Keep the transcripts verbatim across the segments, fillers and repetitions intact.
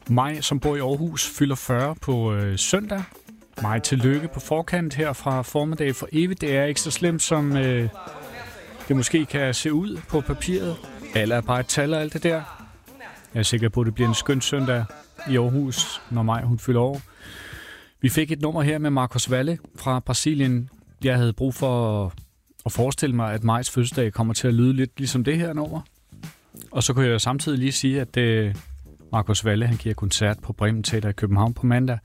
Mig, som bor i Aarhus, fylder fyrre på øh, søndag. Mig tillykke på forkant her fra formiddag for evigt. Det er ikke så slemt, som øh, det måske kan se ud på papiret. Alle er bare et tal og alt det der. Jeg er sikker på, at det bliver en skøn søndag i Aarhus, når Maj hun fylder år. Vi fik et nummer her med Marcos Valle fra Brasilien. Jeg havde brug for at forestille mig, at Majs fødselsdag kommer til at lyde lidt ligesom det her nummer. Og så kunne jeg samtidig lige sige, at øh, Marcos Valle han giver koncert på Bremen Teater i København på mandag.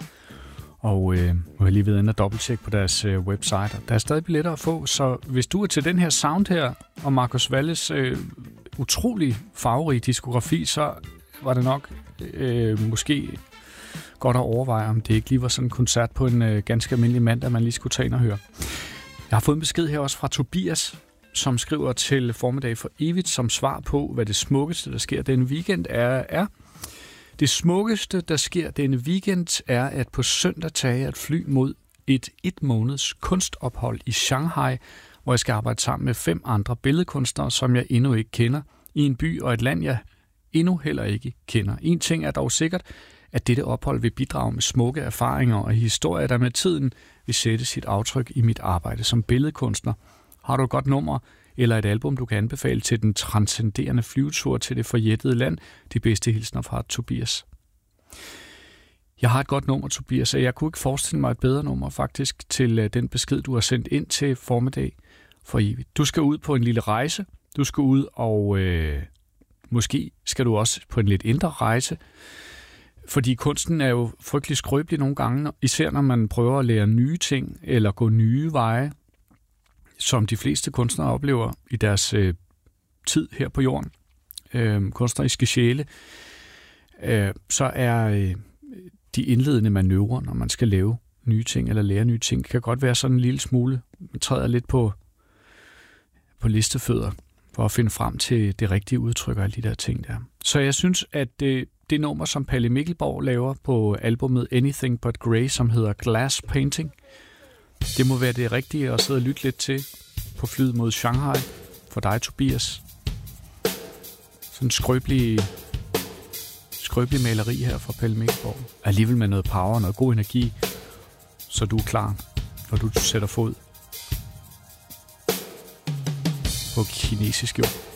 Og øh, nu har jeg lige været inde og dobbelttjekke på deres øh, website. Der er stadig billetter at få, så hvis du er til den her sound her, og Marcos Valles øh, utrolig farverige diskografi, så var det nok øh, måske godt at overveje, om det ikke lige var sådan en koncert på en øh, ganske almindelig mandag, man lige skulle tage ind og høre. Jeg har fået en besked her også fra Tobias, som skriver til formiddag for evigt som svar på, hvad det smukkeste, der sker denne weekend, er. er. Det smukkeste, der sker denne weekend, er at på søndag tage jeg et fly mod et et måneds kunstophold i Shanghai, hvor jeg skal arbejde sammen med fem andre billedkunstnere, som jeg endnu ikke kender, i en by og et land, jeg endnu heller ikke kender. En ting er dog sikkert, at dette ophold vil bidrage med smukke erfaringer og historier, der med tiden vil sætte sit aftryk i mit arbejde som billedkunstner. Har du et godt nummer eller et album, du kan anbefale til den transcenderende flyvetur til det forjættede land? De bedste hilsner fra Tobias. Jeg har et godt nummer, Tobias, og jeg kunne ikke forestille mig et bedre nummer faktisk til den besked, du har sendt ind til formiddag for evigt. Du skal ud på en lille rejse. Du skal ud, og øh, måske skal du også på en lidt indre rejse. Fordi kunsten er jo frygtelig skrøbelig nogle gange, især når man prøver at lære nye ting eller gå nye veje, som de fleste kunstnere oplever i deres øh, tid her på jorden. Øh, kunstneriske sjæle. Øh, så er øh, de indledende manøvrer, når man skal lave nye ting eller lære nye ting, kan godt være sådan en lille smule. Man træder lidt på, på listefødder for at finde frem til det rigtige udtryk og alle de der ting der. Så jeg synes, at det, det nummer, som Palle Mikkelborg laver på albumet Anything But Grey, som hedder Glass Painting, det må være det rigtige at sidde og lytte lidt til på flyet mod Shanghai for dig, Tobias. Sådan en skrøbelig, skrøbelig maleri her fra Palle Mikkelborg. Alligevel med noget power og noget god energi, så du er klar, når du sætter fod på kinesisk jord.